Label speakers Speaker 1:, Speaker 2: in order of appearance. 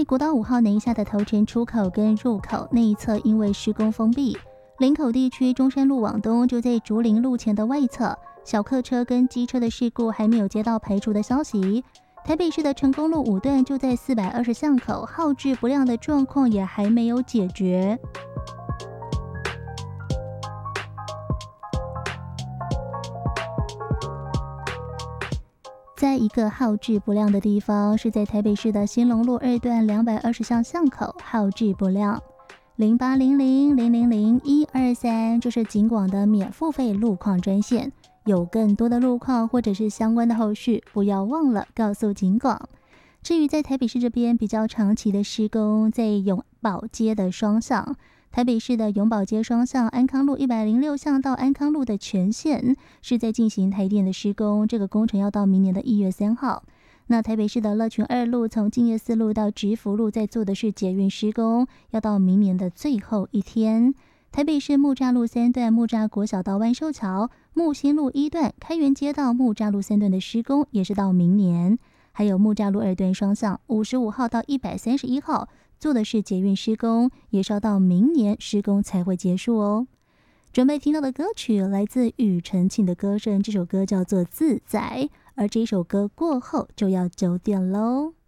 Speaker 1: 国道5号南下的头城出口跟入口那一侧因为施工封闭，林口地区中山路往东就在竹林路前的外侧，小客车跟机车的事故还没有接到排除的消息。台北市的成功路5段就在420巷口，耗质不亮的状况也还没有解决。在一个耗质不亮的地方，是在台北市的新隆路2段220巷巷口，耗质不亮。0800000123，这是警广的免付费路况专线。有更多的路况或者是相关的后续，不要忘了告诉警广。至于在台北市这边比较长期的施工，在永宝街的双向，台北市的永宝街双向安康路106巷到安康路的全线是在进行台电的施工，这个工程要到明年的1月3号。那台北市的乐群2路从敬业4路到直福路在做的是捷运施工，要到明年的最后一天。台北市木栅路3段木栅国小到万寿桥，木新路1段开元街到木栅路3段的施工也是到明年。还有木栅路2段双向55号到131号做的是捷运施工，也是要到明年施工才会结束哦。准备听到的歌曲来自庾澄庆的歌声，这首歌叫做《自在》，而这首歌过后就要9点喽。